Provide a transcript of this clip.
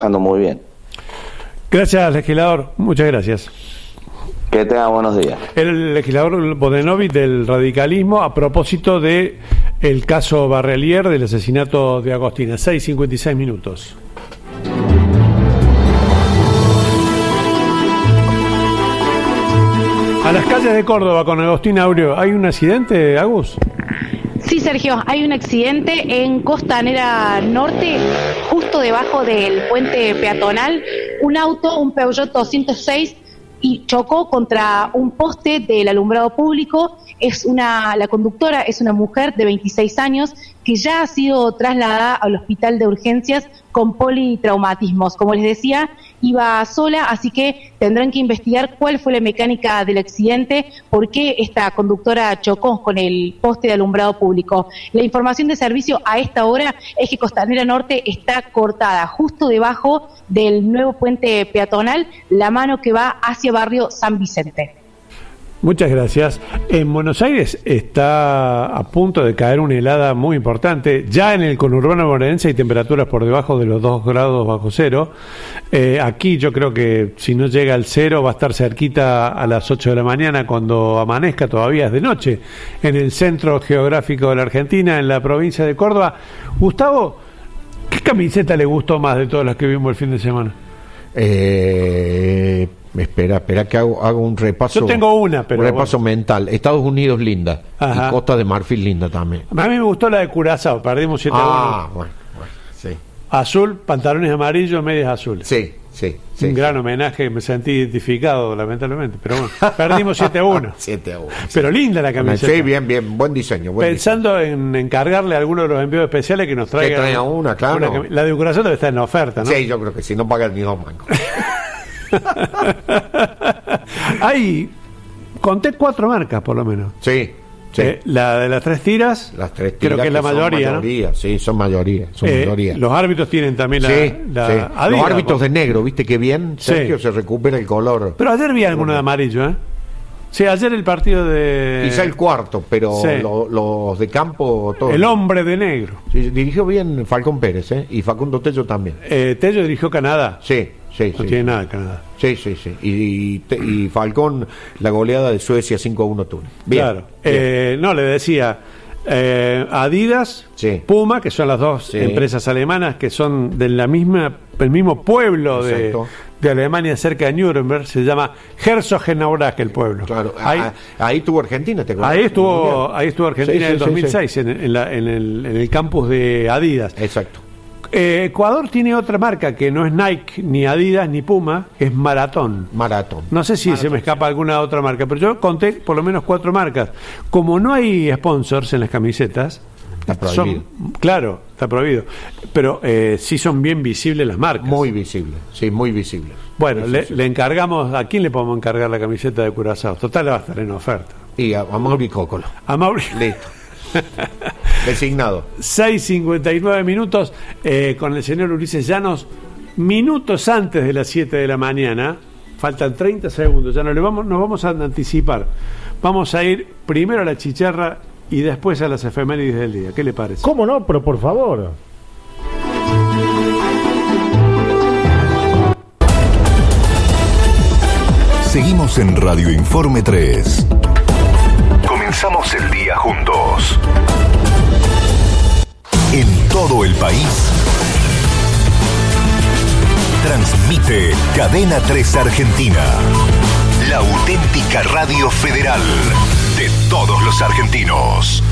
muy bien. Gracias, legislador. Muchas gracias. Que tenga buenos días. El legislador Bodenovich del radicalismo a propósito de el caso Barrelier del asesinato de Agostina. 6:56 minutos. A las calles de Córdoba con Agustín Aureo, ¿hay un accidente, Agus? Sí, Sergio, hay un accidente en Costanera Norte, justo debajo del puente peatonal. Un auto, un Peugeot 206, y chocó contra un poste del alumbrado público. La conductora es una mujer de 26 años que ya ha sido trasladada al hospital de urgencias con politraumatismos. Como les decía, iba sola, así que tendrán que investigar cuál fue la mecánica del accidente, por qué esta conductora chocó con el poste de alumbrado público. La información de servicio a esta hora es que Costanera Norte está cortada justo debajo del nuevo puente peatonal, la mano que va hacia barrio San Vicente. Muchas gracias. En Buenos Aires está a punto de caer una helada muy importante. Ya en el conurbano bonaerense hay temperaturas por debajo de los 2 grados bajo cero. Aquí yo creo que si no llega al cero va a estar cerquita a las 8 de la mañana cuando amanezca, todavía es de noche, en el centro geográfico de la Argentina, en la provincia de Córdoba. Gustavo, ¿qué camiseta le gustó más de todas las que vimos el fin de semana? Espera que hago un repaso. Yo tengo una, pero un repaso mental. Estados Unidos linda. Ajá. Y Costa de Marfil linda también. A mí me gustó la de Curazao, perdimos 7-1. Bueno, sí. Azul, pantalones amarillos, medias azules. Sí. Un gran homenaje, me sentí identificado, lamentablemente, pero bueno, perdimos 7-1. 7-1. Pero linda la camiseta. Sí, bien, buen diseño. Pensando en encargarle a alguno de los envíos especiales que nos traigan. Que traiga una, claro. La de Curazao debe estar en oferta, ¿no? Sí, yo creo que sí, no pagan ni 2 mangos. Conté 4 marcas por lo menos. Sí. La de las 3 tiras. Las 3 tiras. Creo que es la mayoría, ¿no? Sí, son mayoría. Los árbitros tienen también la Adidas, los árbitros de negro, ¿viste qué bien? Sergio, se recupera el color. Pero ayer vi alguno de amarillo, ¿eh? Sí, ayer el partido de... Quizá el cuarto, pero los de campo... Todos. El hombre de negro. Sí, dirigió bien Falcón Pérez, ¿eh? Y Facundo Tello también. Tello dirigió Canadá. Sí. No tiene nada Canadá. Sí. Y Falcón, la goleada de Suecia 5-1 Túnez. Bien. Claro. No, le decía... Adidas, Puma, que son las dos empresas alemanas que son del mismo pueblo de Alemania, cerca de Nuremberg. Se llama Herzogenaurach el pueblo. Claro. Ahí estuvo Argentina, ¿te acuerdas? Ahí estuvo Argentina en el 2006 en el campus de Adidas. Exacto. Ecuador tiene otra marca que no es Nike, ni Adidas, ni Puma, que es Maratón. No sé si se me escapa alguna otra marca, pero yo conté por lo menos 4 marcas. Como no hay sponsors en las camisetas, está prohibido. Claro, está prohibido. Pero sí son bien visibles las marcas. Muy visibles, muy visibles. Bueno, le encargamos, ¿a quién le podemos encargar la camiseta de Curazao? Total, va a estar en oferta. Y a Mauri Cócolo. Listo. Designado. 6:59 minutos con el señor Ulises Llanos, minutos antes de las 7 de la mañana. Faltan 30 segundos, ya nos vamos a anticipar. Vamos a ir primero a la chicharra y después a las efemérides del día. ¿Qué le parece? ¿Cómo no? Pero por favor. Seguimos en Radio Informe 3. Comenzamos el día juntos. En todo el país. Transmite Cadena 3 Argentina. La auténtica radio federal de todos los argentinos.